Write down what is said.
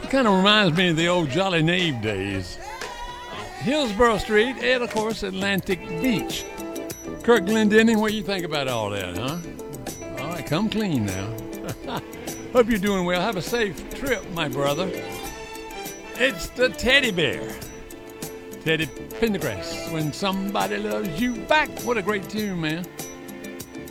Kind of reminds me of the old Jolly Knave days. Hillsborough Street and, of course, Atlantic Beach. Kirk Glendenning, what do you think about all that, huh? All right, come clean now. Hope you're doing well. Have a safe trip, my brother. It's the Teddy Bear. Teddy Pendergrass, When Somebody Loves You Back. What a great tune, man.